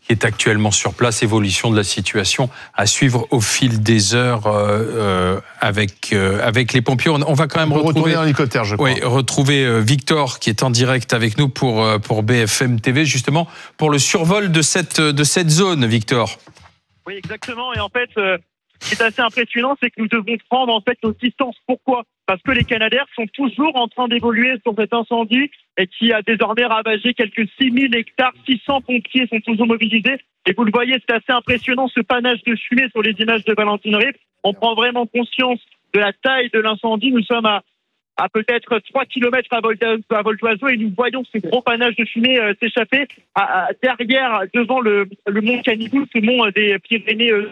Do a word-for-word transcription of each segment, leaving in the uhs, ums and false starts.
qui est actuellement sur place. Évolution de la situation à suivre au fil des heures euh, avec, euh, avec les pompiers. On, on va quand même on retrouver... retourner en hélicoptère, je crois. Oui, retrouver Victor qui est en direct avec nous pour, pour B F M T V, justement, pour le survol de cette, de cette zone, Victor. Oui, exactement. Et en fait, euh, ce qui est assez impressionnant, c'est que nous devons prendre en fait nos distances. Pourquoi ? Parce que les Canadaires sont toujours en train d'évoluer sur cet incendie et qui a désormais ravagé quelques six mille hectares. six cents pompiers sont toujours mobilisés. Et vous le voyez, c'est assez impressionnant ce panache de fumée sur les images de Valentine Rive. On prend vraiment conscience de la taille de l'incendie. Nous sommes à, à peut-être trois kilomètres à vol, à vol d'oiseau et nous voyons ce gros panache de fumée euh, s'échapper à, à, derrière, devant le, le mont Canigou, ce mont des Pyrénées. Euh,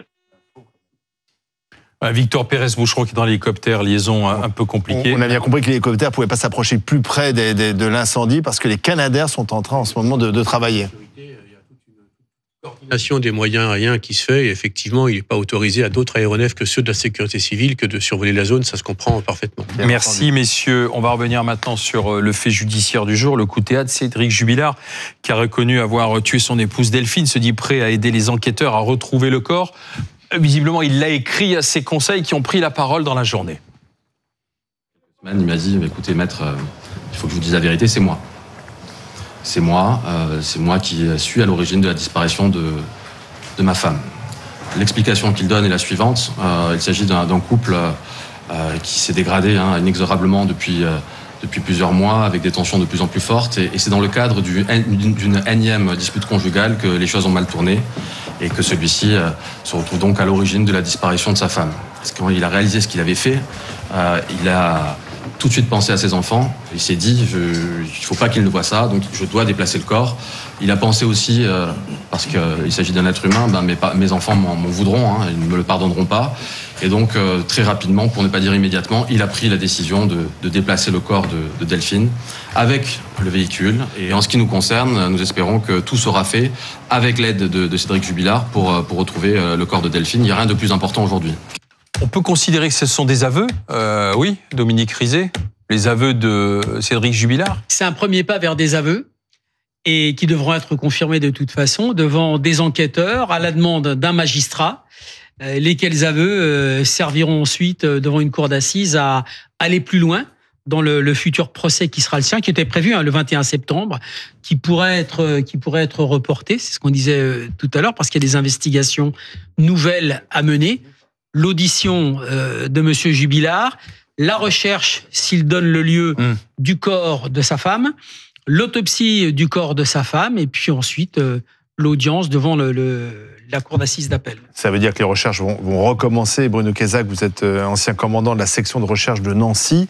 Victor Pérez-Boucheron qui est dans l'hélicoptère, liaison un peu compliquée. On a bien compris que l'hélicoptère ne pouvait pas s'approcher plus près des, des, de l'incendie parce que les Canadaires sont en train en ce moment de, de travailler. Il y a toute une coordination des moyens aériens qui se fait et effectivement, il n'est pas autorisé à d'autres aéronefs que ceux de la sécurité civile que de survoler la zone, ça se comprend parfaitement. Bien Merci entendu. Messieurs. On va revenir maintenant sur le fait judiciaire du jour, le coup de théâtre. Cédric Jubilard, qui a reconnu avoir tué son épouse Delphine, se dit prêt à aider les enquêteurs à retrouver le corps. Visiblement, il l'a écrit à ses conseils qui ont pris la parole dans la journée. Il m'a dit, écoutez maître, euh, il faut que je vous dise la vérité, c'est moi. C'est moi, euh, c'est moi qui suis à l'origine de la disparition de, de ma femme. L'explication qu'il donne est la suivante. Euh, il s'agit d'un, d'un couple euh, qui s'est dégradé hein, inexorablement depuis, euh, depuis plusieurs mois, avec des tensions de plus en plus fortes. Et, et c'est dans le cadre du, d'une, d'une énième dispute conjugale que les choses ont mal tourné. Et que celui-ci euh, se retrouve donc à l'origine de la disparition de sa femme. Parce que quand il a réalisé ce qu'il avait fait, euh, il a tout de suite pensé à ses enfants. Il s'est dit, je, il ne faut pas qu'ils ne voient ça, donc je dois déplacer le corps. Il a pensé aussi, euh, parce qu'il euh, s'agit d'un être humain, ben mes, mes enfants m'en, m'en voudront, hein, ils ne me le pardonneront pas. Et donc, euh, très rapidement, pour ne pas dire immédiatement, il a pris la décision de, de déplacer le corps de, de Delphine avec le véhicule. Et en ce qui nous concerne, nous espérons que tout sera fait avec l'aide de, de Cédric Jubilard pour, pour retrouver le corps de Delphine. Il n'y a rien de plus important aujourd'hui. On peut considérer que ce sont des aveux, euh, oui, Dominique Rizet, les aveux de Cédric Jubilard. C'est un premier pas vers des aveux et qui devront être confirmés de toute façon devant des enquêteurs à la demande d'un magistrat, euh, lesquels aveux euh, serviront ensuite euh, devant une cour d'assises à aller plus loin dans le, le futur procès qui sera le sien, qui était prévu hein, le vingt et un septembre, qui pourrait être qui pourrait être reporté, c'est ce qu'on disait euh, tout à l'heure, parce qu'il y a des investigations nouvelles à mener. L'audition euh, de Monsieur Jubilard, la recherche, s'il donne le lieu, mmh. du corps de sa femme, l'autopsie du corps de sa femme, et puis ensuite euh, l'audience devant le, le, la cour d'assises d'appel. Ça veut dire que les recherches vont, vont recommencer. Bruno Cazac, vous êtes ancien commandant de la section de recherche de Nancy.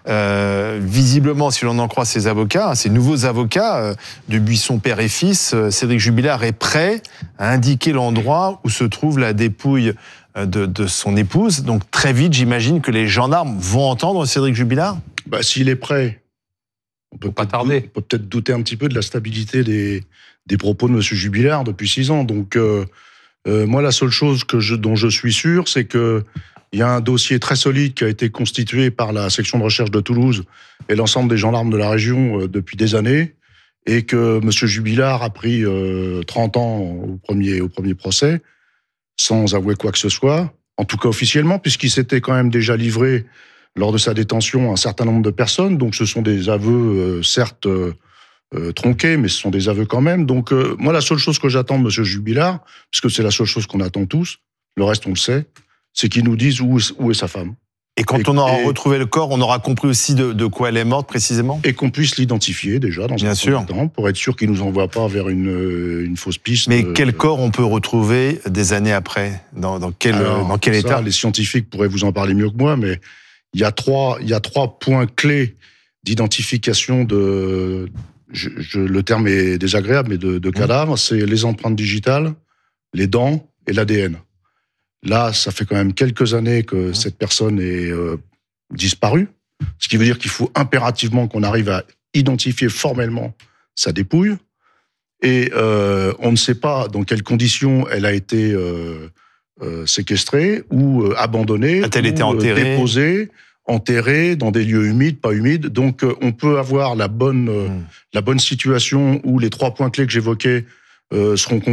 Euh, visiblement, si l'on en croit ces avocats, ces nouveaux avocats euh, de Buisson père et fils, euh, Cédric Jubilard est prêt à indiquer l'endroit où se trouve la dépouille de, de son épouse. Donc très vite, j'imagine que les gendarmes vont entendre Cédric Jubilard. Bah, s'il est prêt, on peut pas tarder. On peut peut-être douter un petit peu de la stabilité des, des propos de M. Jubilard depuis six ans. Donc euh, euh, moi, la seule chose que je, dont je suis sûr, c'est que il y a un dossier très solide qui a été constitué par la section de recherche de Toulouse et l'ensemble des gendarmes de la région euh, depuis des années, et que M. Jubilard a pris euh, trente ans au premier, au premier procès, sans avouer quoi que ce soit, en tout cas officiellement, puisqu'il s'était quand même déjà livré lors de sa détention à un certain nombre de personnes. Donc ce sont des aveux, euh, certes euh, euh, tronqués, mais ce sont des aveux quand même. Donc euh, moi, la seule chose que j'attends de M. Jubilard, puisque c'est la seule chose qu'on attend tous, le reste on le sait, c'est qu'ils nous disent où, où est sa femme. Et quand et, on aura et, retrouvé le corps, on aura compris aussi de, de quoi elle est morte précisément. Et qu'on puisse l'identifier déjà dans Bien un sûr. temps, pour être sûr qu'il nous envoie pas vers une, une fausse piste. Mais euh, quel corps on peut retrouver des années après ? Dans, dans quel, alors, dans quel ça, état ? Les scientifiques pourraient vous en parler mieux que moi, mais il y a trois, il y a trois points clés d'identification de, je, je, le terme est désagréable, mais de, de cadavres. Mmh. C'est les empreintes digitales, les dents et l'A D N. Là, ça fait quand même quelques années que mmh. cette personne est euh, disparue, ce qui veut dire qu'il faut impérativement qu'on arrive à identifier formellement sa dépouille. Et euh, on ne sait pas dans quelles conditions elle a été euh, euh, séquestrée ou euh, abandonnée, a-t-elle ou été enterrée, euh, déposée, enterrée dans des lieux humides, pas humides. Donc euh, on peut avoir la bonne, euh, mmh. la bonne situation où les trois points clés que j'évoquais euh, seront